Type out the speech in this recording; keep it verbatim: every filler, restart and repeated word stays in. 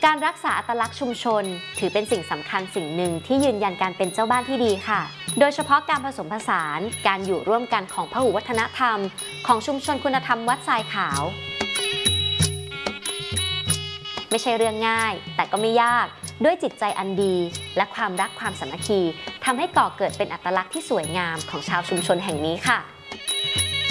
การรักษาอัตลักษณ์ชุมชนถือเป็นสิ่งสำคัญสิ่งหนึ่งที่ยืนยันการเป็นเจ้าบ้านที่ดีค่ะโดยเฉพาะการผสมผสานการอยู่ร่วมกันของพหุวัฒนธรรมของชุมชนคุณธรรมวัดทรายขาวไม่ใช่เรื่องง่ายแต่ก็ไม่ยากด้วยจิตใจอันดีและความรักความสามัคคีทำให้ก่อเกิดเป็นอัตลักษณ์ที่สวยงามของชาวชุมชนแห่งนี้ค่ะ